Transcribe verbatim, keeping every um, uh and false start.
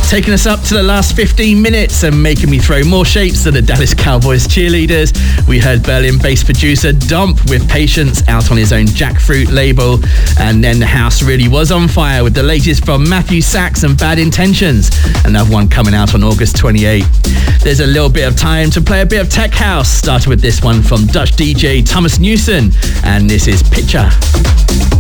taking us up to the last fifteen minutes and making me throw more shapes than the Dallas Cowboys cheerleaders. We heard Berlin bass producer Dump with Patience out on his own Jackfruit label. And then the house really was on fire with the latest from Matthew Sachs and Bad Intentions. Another one coming out on August twenty-eighth. There's a little bit of time to play a bit of tech house. Started with this one from Dutch D J Thomas Newson. And this is Picture.